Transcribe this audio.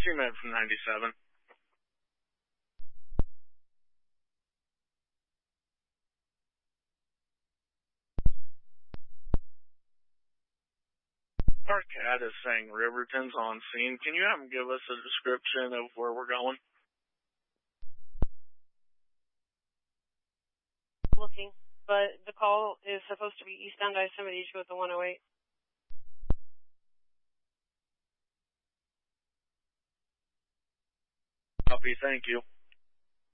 T-Med from 97. Our cat is saying Riverton's on scene. Can you have him give us a description of where we're going? Looking, but the call is supposed to be eastbound I-72 at the 108. Copy, thank you.